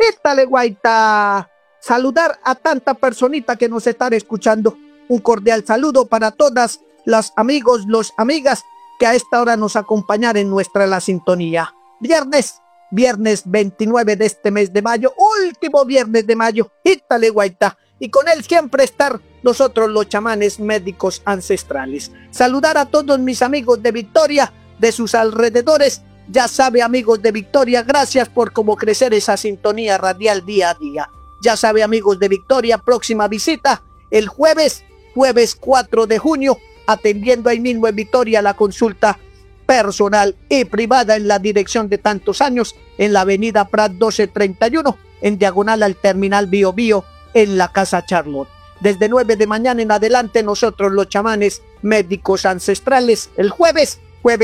Ítale, guaita. Saludar a tanta personita que nos están escuchando. Un cordial saludo para todas las amigos, los amigas que a esta hora nos acompañan en la sintonía. Viernes 29 de este mes de mayo, último viernes de mayo. Ítale, guaita. Y con él siempre estar nosotros los chamanes médicos ancestrales. Saludar a todos mis amigos de Victoria, de sus alrededores. Ya sabe, amigos de Victoria, gracias por cómo crecer esa sintonía radial día a día. Ya sabe, amigos de Victoria, próxima visita el jueves 4 de junio, atendiendo ahí mismo en Victoria la consulta personal y privada en la dirección de tantos años, en la avenida Prat 1231, en diagonal al terminal Bio Bio, en la Casa Charlotte. Desde 9 de mañana en adelante, nosotros los chamanes médicos ancestrales, el jueves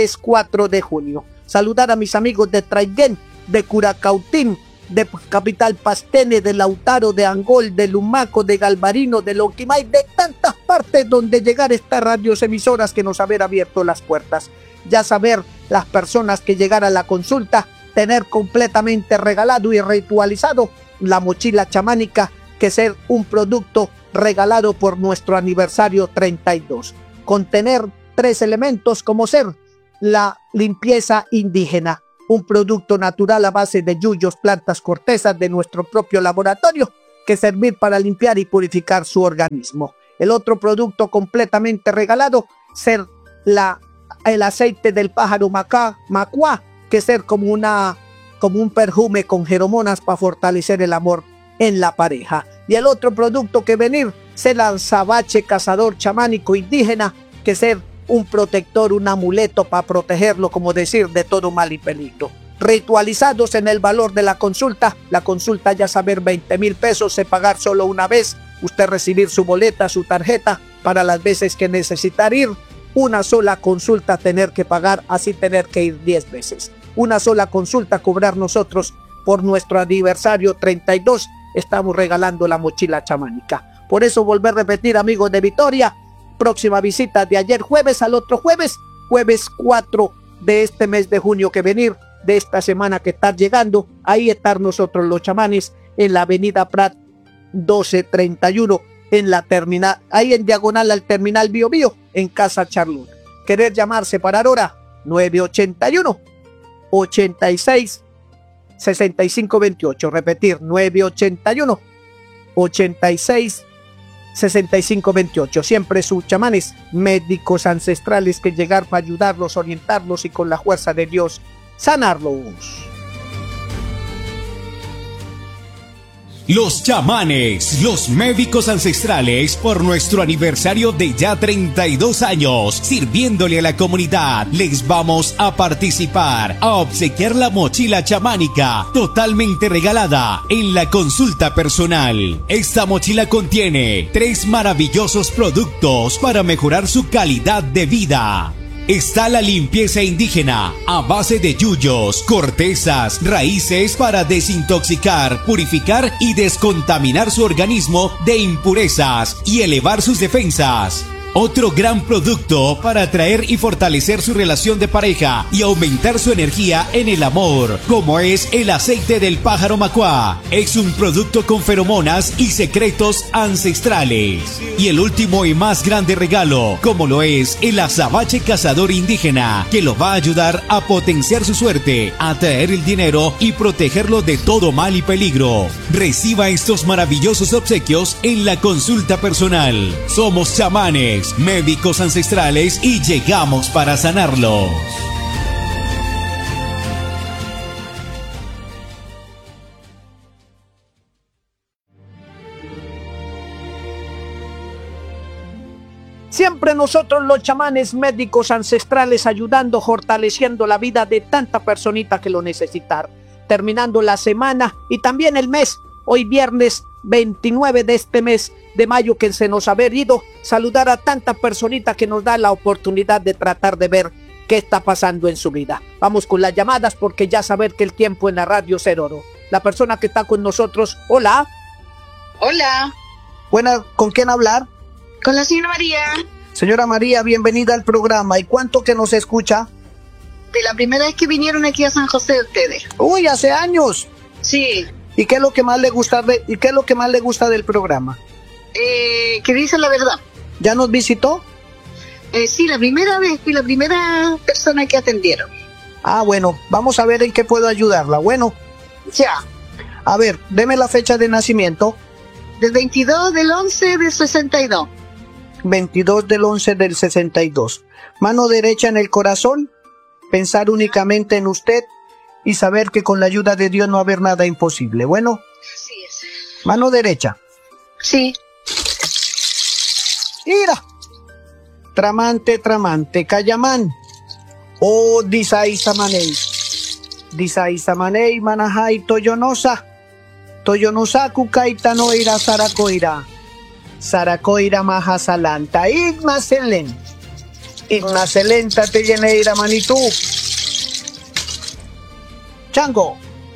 4 de junio. Saludar a mis amigos de Traiguén, de Curacautín, de Capital Pastene, de Lautaro, de Angol, de Lumaco, de Galvarino, de Lonquimay, de tantas partes donde llegar estas radios emisoras que nos haber abierto las puertas. Ya saber, las personas que llegar a la consulta, tener completamente regalado y ritualizado la mochila chamánica, que ser un producto regalado por nuestro aniversario 32. Contener 3 elementos como ser la limpieza indígena, un producto natural a base de yuyos, plantas, cortezas de nuestro propio laboratorio, que servir para limpiar y purificar su organismo. El otro producto completamente regalado, ser el aceite del pájaro macuá, que ser como un perfume con feromonas para fortalecer el amor en la pareja. Y el otro producto que venir, ser el azabache cazador chamánico indígena, que ser un protector, un amuleto para protegerlo, como decir, de todo mal y peligro. Ritualizados en el valor de la consulta ya saber 20,000 pesos, se pagar solo una vez, usted recibir su boleta, su tarjeta, para las veces que necesitar ir, una sola consulta tener que pagar, así tener que ir 10 veces. Una sola consulta cobrar nosotros por nuestro aniversario 32, estamos regalando la mochila chamánica. Por eso volver a repetir, amigos de Victoria, próxima visita de ayer jueves al otro jueves 4 de este mes de junio que venir, de esta semana que está llegando, ahí estar nosotros los chamanes en la avenida Prat 1231, en la terminal, ahí en diagonal al terminal Bio Bio, en Casa Charlotte. Querer llamar, separar hora, 981 86 65 28, repetir, 981 86 65 28. Siempre sus chamanes médicos ancestrales que llegar para ayudarlos, orientarlos y con la fuerza de Dios sanarlos. Los chamanes, los médicos ancestrales, por nuestro aniversario de ya 32 años, sirviéndole a la comunidad, les vamos a participar, a obsequiar la mochila chamánica, totalmente regalada, en la consulta personal. Esta mochila contiene 3 maravillosos productos para mejorar su calidad de vida. Está la limpieza indígena a base de yuyos, cortezas, raíces para desintoxicar, purificar y descontaminar su organismo de impurezas y elevar sus defensas. Otro gran producto para atraer y fortalecer su relación de pareja y aumentar su energía en el amor, como es el aceite del pájaro macuá. Es un producto con feromonas y secretos ancestrales. Y el último y más grande regalo, como lo es el azabache cazador indígena, que lo va a ayudar a potenciar su suerte, atraer el dinero y protegerlo de todo mal y peligro. Reciba estos maravillosos obsequios en la consulta personal. Somos chamanes, médicos ancestrales y llegamos para sanarlos. Siempre nosotros los chamanes médicos ancestrales ayudando, fortaleciendo la vida de tanta personita que lo necesitar. Terminando la semana y también el mes, hoy viernes 29 de este mes de mayo que se nos haber ido, saludar a tanta personita que nos da la oportunidad de tratar de ver qué está pasando en su vida. Vamos con las llamadas porque ya saber que el tiempo en la radio es oro. La persona que está con nosotros, hola. Hola. Buena, ¿con quién hablar? Con la señora María. Señora María, bienvenida al programa. ¿Y cuánto que nos escucha? De la primera vez que vinieron aquí a San José ustedes. Uy, hace años. Sí. ¿Y qué es lo que más le gusta del programa? Que dice la verdad. ¿Ya nos visitó? Sí, la primera vez, fui la primera persona que atendieron. Ah, bueno, vamos a ver en qué puedo ayudarla. Bueno, Ya, a ver, deme la fecha de nacimiento. del 22 del 11 del 62. 22 del 11 del 62. Mano derecha en el corazón, pensar únicamente en usted y saber que con la ayuda de Dios no va a haber nada imposible. Bueno, Así es. mano derecha. Sí, Mira. Tramante, tramante, Cayamán. Oh, disaisamanei. Disaisamanei, manajai, toyonosa. Toyonosa, kukaita no ira saracoira. Saracoira mahasalanta. Igmaselen. Igmaselenta te lleneira manitú. Chango.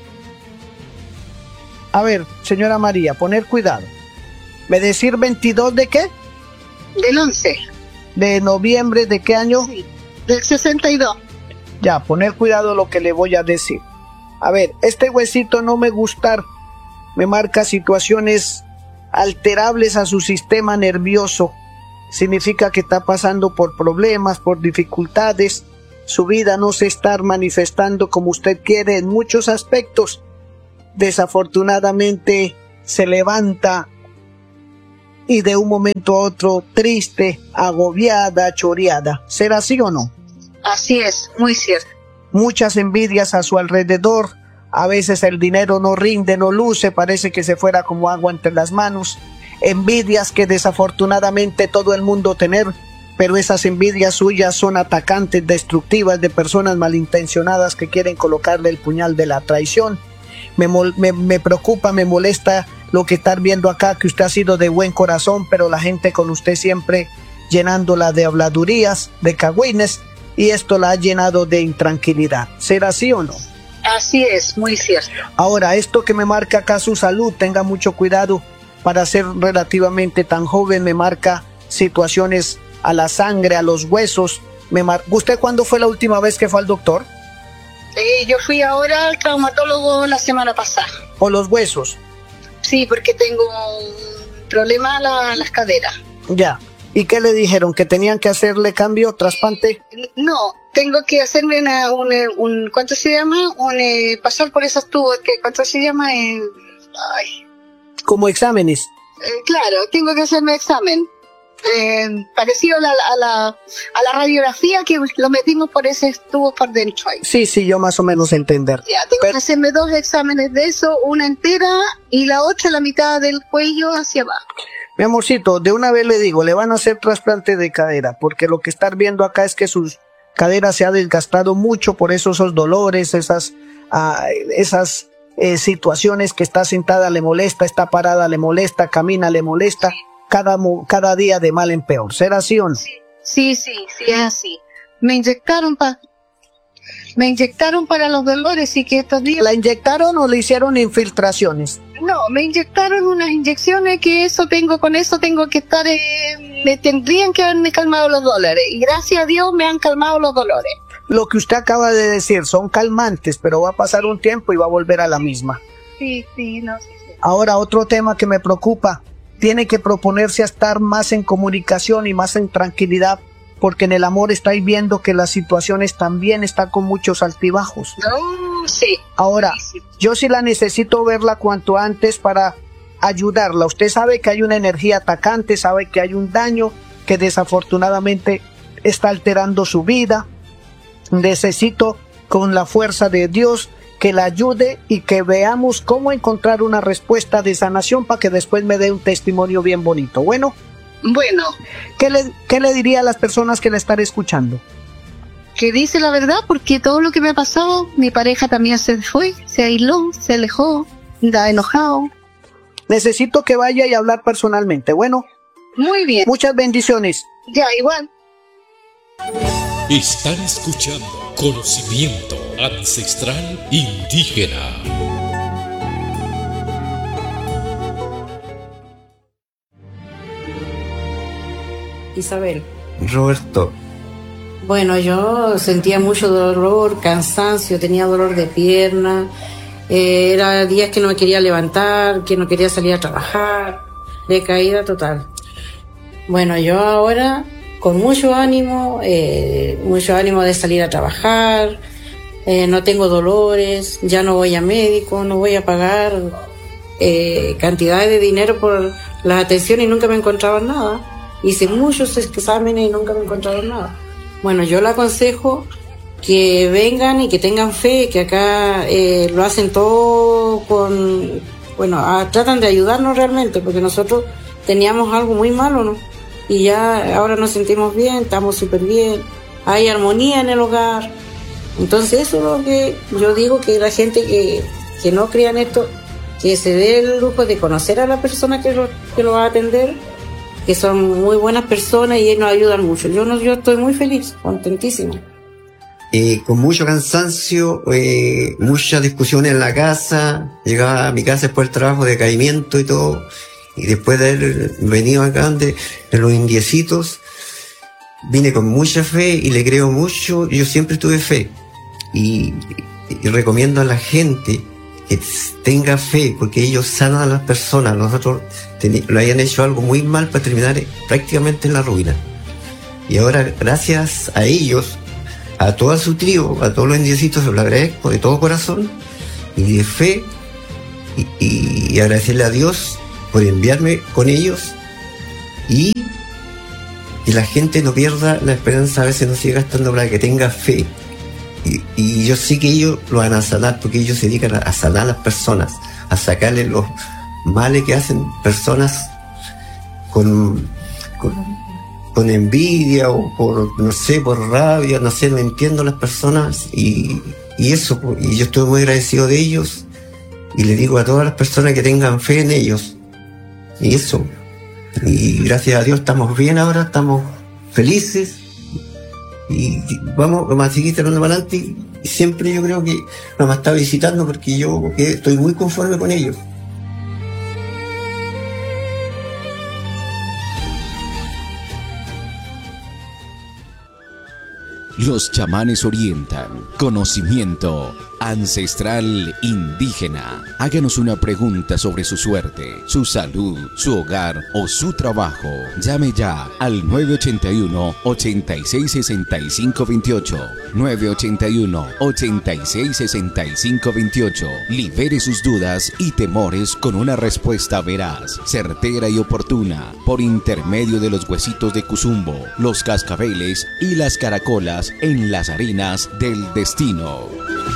A ver, señora María, poner cuidado. ¿Me decir 22 de qué? del 11. ¿De noviembre de qué año? Sí, del 62. Ya, poner cuidado lo que le voy a decir. A ver, este huesito no me gusta, me marca situaciones alterables a su sistema nervioso. Significa que está pasando por problemas, por dificultades. Su vida no se está manifestando como usted quiere en muchos aspectos. Desafortunadamente se levanta y de un momento a otro triste, agobiada, choreada. ¿Será así o no? Así es, muy cierto. Muchas envidias a su alrededor. A veces el dinero no rinde, no luce, parece que se fuera como agua entre las manos. Envidias que desafortunadamente todo el mundo tener, pero esas envidias suyas son atacantes, destructivas, de personas malintencionadas que quieren colocarle el puñal de la traición. Me preocupa, me molesta lo que estar viendo acá, que usted ha sido de buen corazón, pero la gente con usted siempre llenándola de habladurías, de cagüines, y esto la ha llenado de intranquilidad. ¿Será así o no? Así es, muy cierto. Ahora, esto que me marca acá su salud, tenga mucho cuidado. Para ser relativamente tan joven, me marca situaciones a la sangre, a los huesos. ¿Usted cuándo fue la última vez que fue al doctor? Yo fui ahora al traumatólogo la semana pasada. ¿O los huesos? Sí, porque tengo un problema a las caderas. Ya. ¿Y qué le dijeron? ¿Que tenían que hacerle cambio, trasplante? No, tengo que hacerme un ¿cuánto se llama? Pasar por esos tubos, ¿cuánto se llama? Como exámenes. Claro, tengo que hacerme examen. Parecido a la radiografía, que lo metimos por ese tubo por dentro ahí. Sí, yo más o menos entender. Ya, tengo que hacerme 2 exámenes de eso, una entera y la otra la mitad del cuello hacia abajo. Mi amorcito, de una vez le digo, le van a hacer trasplante de cadera, porque lo que están viendo acá es que sus caderas se ha desgastado mucho, por eso esos dolores, esas situaciones que está sentada le molesta, está parada le molesta, camina le molesta, cada día de mal en peor. ¿Será así o no? Sí, es así. Me inyectaron para los dolores y que estos días... ¿La inyectaron o le hicieron infiltraciones? No, me inyectaron unas inyecciones que con eso tengo que estar... me tendrían que haberme calmado los dolores y gracias a Dios me han calmado los dolores. Lo que usted acaba de decir son calmantes, pero va a pasar un tiempo y va a volver a la misma. Sí. Ahora, otro tema que me preocupa, tiene que proponerse a estar más en comunicación y más en tranquilidad, porque en el amor estáis viendo que las situaciones también están con muchos altibajos. No, sí. Ahora, Sí. yo sí la necesito verla cuanto antes para ayudarla. Usted sabe que hay una energía atacante, sabe que hay un daño que desafortunadamente está alterando su vida. Necesito, con la fuerza de Dios, que la ayude y que veamos cómo encontrar una respuesta de sanación para que después me dé un testimonio bien bonito. Bueno, ¿qué le diría a las personas que la están escuchando? Que dice la verdad, porque todo lo que me ha pasado, mi pareja también se fue, se aisló, se alejó, está enojado. Necesito que vaya y hablar personalmente. Bueno, Muy bien. muchas bendiciones. Ya, igual. Están escuchando Conocimiento Ancestral Indígena. Isabel. Roberto. Bueno, yo sentía mucho dolor, cansancio, tenía dolor de pierna, Era días que no me quería levantar, que no quería salir a trabajar, decaída total. Bueno, yo ahora con mucho ánimo de salir a trabajar, no tengo dolores, ya no voy a médico, no voy a pagar cantidades de dinero por las atenciones y nunca me encontraban nada. Hice muchos exámenes y nunca me encontraron nada. Bueno, yo le aconsejo que vengan y que tengan fe, que acá lo hacen todo con... Bueno, tratan de ayudarnos realmente, porque nosotros teníamos algo muy malo, ¿no? Y ya ahora nos sentimos bien, estamos súper bien, hay armonía en el hogar. Entonces eso es lo que yo digo, que la gente que no crea en esto, que se dé el lujo de conocer a la persona que lo va a atender, que son muy buenas personas y nos ayudan mucho. Yo estoy muy feliz, contentísima. Con mucho cansancio, muchas discusiones en la casa, llegaba a mi casa después del trabajo, decaimiento y todo, y después de haber venido acá en los indiecitos, vine con mucha fe y le creo mucho. Yo siempre tuve fe y recomiendo a la gente que tenga fe, porque ellos sanan a las personas. Nosotros lo habían hecho algo muy mal para terminar prácticamente en la ruina, y ahora gracias a ellos, a toda su trío, a todos los indiecitos, se lo agradezco de todo corazón y de fe, y agradecerle a Dios por enviarme con ellos, y que la gente no pierda la esperanza, a veces no sigue gastando, para que tenga fe. Y yo sé que ellos lo van a sanar, porque ellos se dedican a sanar a las personas, a sacarle los males que hacen personas con envidia o por rabia, no entiendo las personas, y eso, y yo estoy muy agradecido de ellos, y le digo a todas las personas que tengan fe en ellos, y eso, y gracias a Dios estamos bien ahora, estamos felices, y vamos a seguir tirando para adelante, y siempre yo creo que nos va a estar visitando, porque yo estoy muy conforme con ellos. Los chamanes orientan conocimiento ancestral indígena. Háganos una pregunta sobre su suerte, su salud, su hogar o su trabajo. Llame ya al 981-866528. 981-866528. Libere sus dudas y temores con una respuesta veraz, certera y oportuna, por intermedio de los huesitos de Cuzumbo, los cascabeles y las caracolas en las arenas del destino.